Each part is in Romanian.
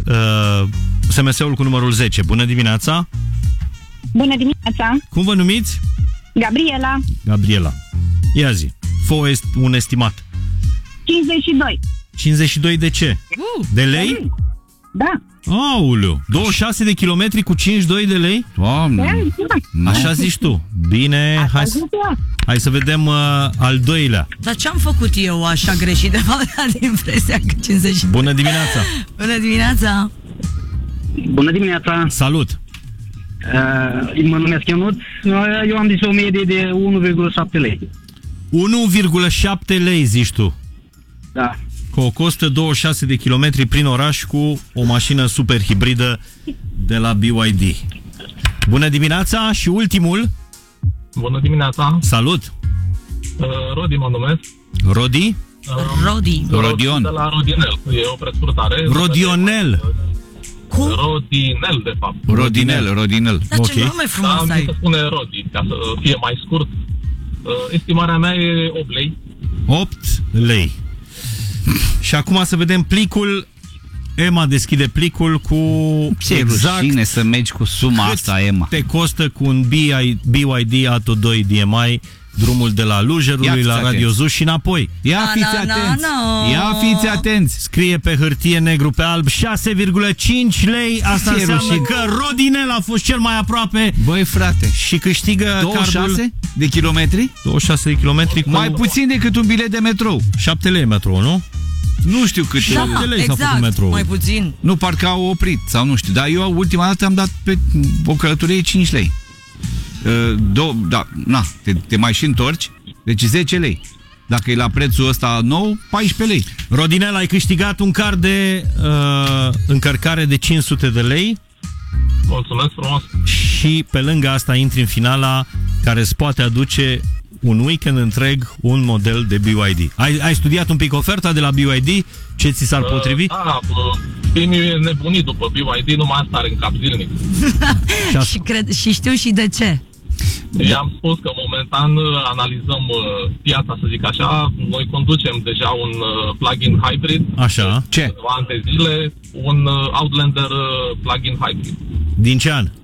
SMS-ul cu numărul 10. Bună dimineața! Bună dimineața! Cum vă numiți? Gabriela. Gabriela. Ia zi, fă un estimat. 52. 52 de ce? De lei? Da. Aoleu, 26 de kilometri cu 52 de lei? Doamne! Așa zici tu. Bine, hai să vedem al doilea. Dar ce-am făcut eu așa greșit? De fapt, am impresia că 50. Bună dimineața! Bună dimineața! Bună dimineața! Salut! Mă numesc Ionuț. Eu am zis o medie de 1,7 lei. 1,7 lei, zici tu? Da. Că costă 26 de kilometri prin oraș cu o mașină super hibridă de la BYD. Bună dimineața și ultimul. Bună dimineața. Salut. Rodi mă numesc. Rodi? Rodion. De la Rodinel. E o prescurtare. Rodionel. Cum? Rodinel, de fapt. Rodinel. Dar ce nume frumos ai. Se spune Rodi, ca să fie mai scurt. Estimarea mea e 8 lei. 8 lei. Și acum să vedem plicul. Emma deschide plicul cu exact rușine să mergi cu suma asta, Emma. Te costă cu un BYD Atto 2 DMI drumul de la Lujerului la Radio Zoo și înapoi. Ia fiți atenți. Scrie pe hârtie negru pe alb 6,5 lei. Asta înseamnă că Rodinel a fost cel mai aproape. Băi, frate. Și câștigă 26 de kilometri? 26 de kilometri cu... Mai puțin decât un bilet de metrou. 7 lei metrou, nu? Nu știu cât. 7 lei exact, s-a făcut metrou. Mai puțin. Nu, parcă au oprit sau nu știu. Dar eu ultima dată am dat pe o călătorie 5 lei. Te mai și întorci. Deci 10 lei. Dacă e la prețul ăsta nou, 14 lei. Rodinel, ai câștigat un card de încărcare de 500 de lei. Mulțumesc frumos. Și pe lângă asta intri în finala care îți poate aduce un weekend întreg un model de BYD. Ai studiat un pic oferta de la BYD? Ce ți s-ar potrivi? Da, Bine e nebunit după BYD, numai asta are în cap zilnic. Și știu și de ce. I-am spus că momentan analizăm piața, să zic așa. Noi conducem deja un plug-in hybrid. Așa. Ce? Ani de zile, un Outlander plug-in hybrid. Din ce an?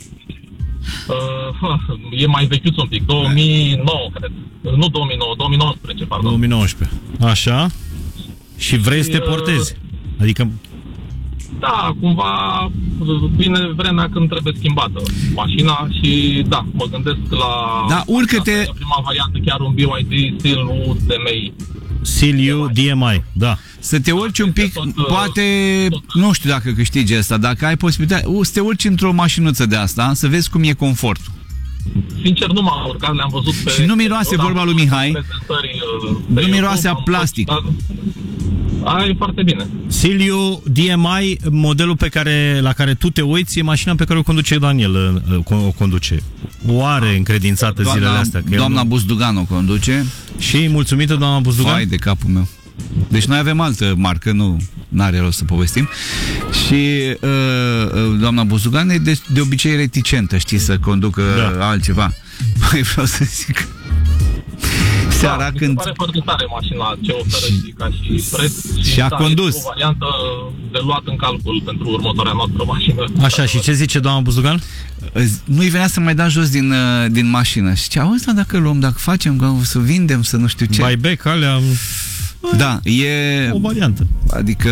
E mai vechiuț un pic, 2009, cred. Nu 2009, 2019, pardon. 2019. Așa. Și vrei să te portezi? Adică... Da, cumva vine vremea când trebuie schimbată mașina și da, mă gândesc la... Da, urcă-te... Prima variantă, chiar un BYD Seal-U DMI. Seal-U DMI, da. Să te urci un pic, poate, nu știu dacă câștigi asta, dacă ai posibilitatea, să te urci într-o mașinuță de asta, să vezi cum e confortul. Sincer, nu m-am urcat, le-am văzut pe... Și nu miroase, vorba lui Mihai, nu miroase a plastic. E foarte bine. Seal-U DMI, modelul la care tu te uiți, e mașina pe care o conduce Daniel. O conduce. O are încredințată zilele astea. Doamna Buzdugan o conduce. Și mulțumită doamna Buzdugan? Vai de capul meu. Deci noi avem altă marcă, nu are rost să povestim. Și doamna Buzdugan e de obicei reticentă, știi, să conducă altceva. Mai vreau să zic... Seara mi când... se pare foarte tare mașina ce oferă și ca și preț. Și a condus. O variantă de luat în calcul pentru următoarea noastră mașină. Așa, și ce zice doamna Buzdugan? Nu-i venea să mai dea jos din mașină. Și zicea, auzi, dacă luăm, dacă facem, să vindem, să nu știu ce. Buyback, alea... Da, e... o variantă. Adică...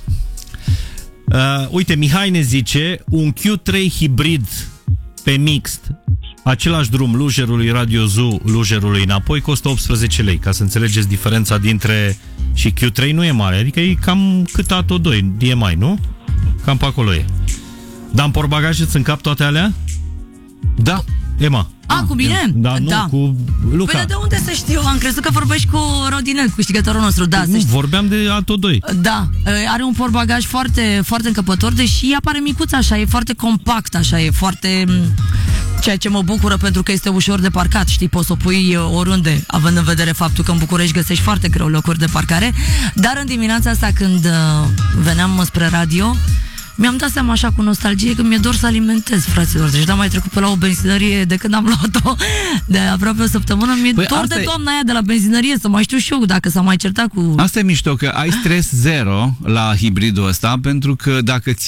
Uite, Mihai ne zice, un Q3 hibrid pe mixt, același drum Lujerului, Radio Zoo, Lujerului înapoi, costă 18 lei, ca să înțelegeți diferența dintre... Și Q3 nu e mare, adică e cam cât Atto 2, DMI, nu? Cam pe acolo e. Dar în portbagaj îți încap toate alea? Da. Emma. Cu mine? Da, nu, cu Luca. Păi de unde să știu? Am crezut că vorbești cu Rodinel, cu câștigătorul nostru. Da, nu, vorbeam de Atto 2. Da, are un portbagaj foarte, foarte încăpător, deși apare micuț așa, e foarte compact așa, e foarte... Ceea ce mă bucură pentru că este ușor de parcat, știi, poți să o pui oriunde, având în vedere faptul că în București găsești foarte greu locuri de parcare. Dar în dimineața asta când veneam spre radio, mi-am dat seama așa cu nostalgie că mi-e dor să alimentez, fraților. Deci n-am mai trecut pe la o benzinărie de când am luat-o de aproape o săptămână. Mi-e dor de doamna aia de la benzinărie, să mai știu și eu dacă s-a mai certat cu... Asta e mișto, că ai stres zero la hibridul ăsta, pentru că dacă